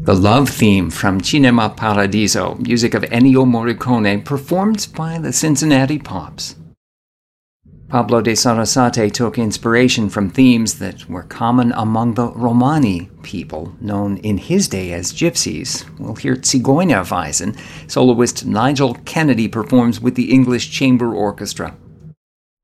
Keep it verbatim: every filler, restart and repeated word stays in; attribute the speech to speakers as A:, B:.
A: The love theme from Cinema Paradiso, music of Ennio Morricone, performed by the Cincinnati Pops. Pablo de Sarasate took inspiration from themes that were common among the Romani people, known in his day as gypsies. We'll hear Zigeunerweisen. Soloist Nigel Kennedy performs with the English Chamber Orchestra.